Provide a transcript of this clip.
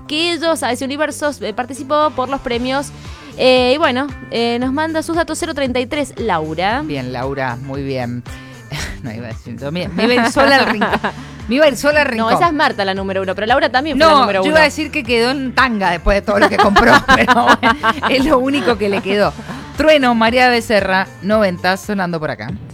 que ellos, a ese Universos, participó por los premios. Y bueno, nos manda sus datos 033, Laura. Bien, Laura, muy bien. No iba a decir, me iba a ir sola al rincón. Me iba a ir sola al rincón. No, esa es Marta la número 1, pero Laura también fue la número 1. No, yo iba a decir que quedó en tanga después de todo lo que compró, pero bueno, es lo único que le quedó. Trueno, María Becerra, 90, sonando por acá.